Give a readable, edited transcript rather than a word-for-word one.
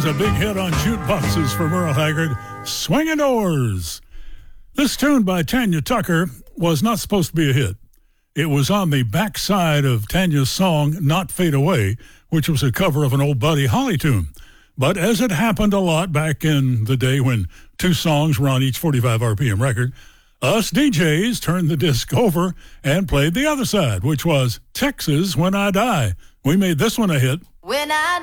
A big hit on jukeboxes for Merle Haggard, Swingin' Doors. This tune by Tanya Tucker was not supposed to be a hit. It was on the backside of Tanya's song, Not Fade Away, which was a cover of an old Buddy Holly tune. But as it happened a lot back in the day when two songs were on each 45 RPM record, us DJs turned the disc over and played the other side, which was Texas When I Die. We made this one a hit. When I